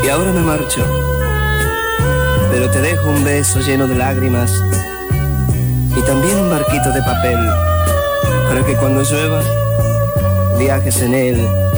y ahora me marcho, pero te dejo un beso lleno de lágrimas y también un barquito de papel para que cuando llueva viajes en él